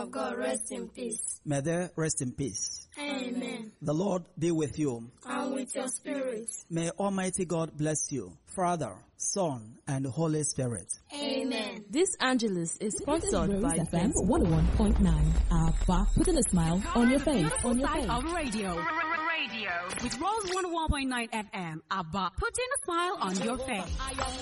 of God rest in peace. May they rest in peace. Amen. The Lord be with you. And with your spirit. May Almighty God bless you, Father, Son, and Holy Spirit. Amen. This Angelus is sponsored by FM 101.9. Abba, putting a smile on your face. On your face. Of radio. With Rose 101.9 FM. Abba, putting a smile on your face.